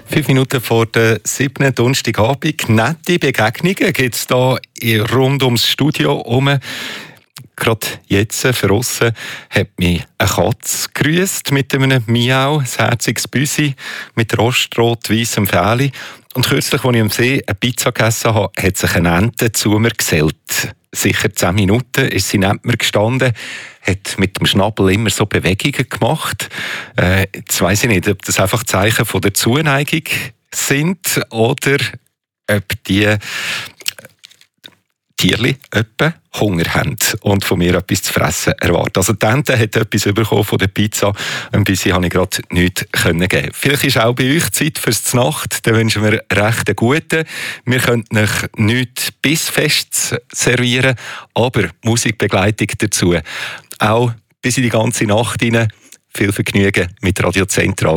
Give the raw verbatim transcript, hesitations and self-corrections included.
Fünf Minuten vor der siebten Donnerstagabend. Nette Begegnungen gibt es hier rund ums Studio herum. Gerade jetzt, draussen, hat mich eine Katze gegrüßt mit einem Miau, ein herziges Büsi mit rostrot-weissem Fähli. Und kürzlich, als ich am See eine Pizza gegessen habe, hat sich eine Ente zu mir gesellt. Sicher zehn Minuten ist sie neben mir gestanden, hat mit dem Schnabel immer so Bewegungen gemacht. Äh, jetzt weiss ich nicht, ob das einfach Zeichen von der Zuneigung sind oder ob die Tierli etwa Hunger haben und von mir etwas zu fressen erwarten. Also die Ente hat etwas bekommen von der Pizza, ein bisschen habe ich gerade nichts geben können. Vielleicht ist auch bei euch Zeit fürs Znacht, dann wünschen wir recht einen guten. Wir können euch nichts bissfest servieren, aber Musikbegleitung dazu. Auch bis in die ganze Nacht hinein. Viel Vergnügen mit Radio Zentral.